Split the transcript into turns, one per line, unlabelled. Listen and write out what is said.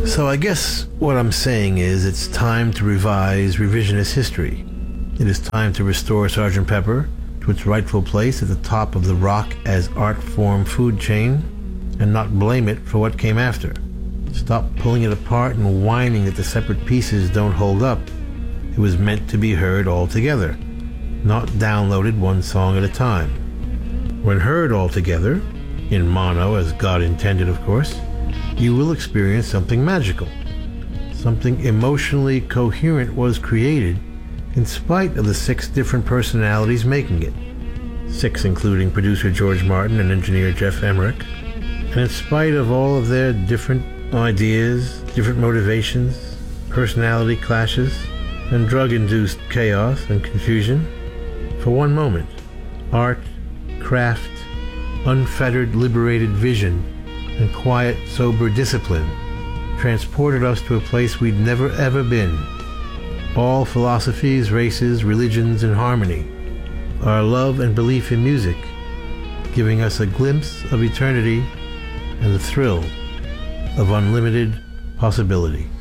So I guess what I'm saying is it's time to revise revisionist history. It is time to restore Sgt. Pepper to its rightful place at the top of the rock as art form food chain, and not blame it for what came after. Stop pulling it apart and whining that the separate pieces don't hold up. It was meant to be heard all together, not downloaded one song at a time. When heard all together, in mono as God intended of course, you will experience something magical. Something emotionally coherent was created in spite of the 6 different personalities making it. 6 including producer George Martin and engineer Jeff Emmerich. And in spite of all of their different ideas, different motivations, personality clashes, and drug-induced chaos and confusion, for one moment, art, craft, unfettered, liberated vision, and quiet, sober discipline transported us to a place we'd never ever been. All philosophies, races, religions in harmony. Our love and belief in music, giving us a glimpse of eternity and the thrill of unlimited possibility.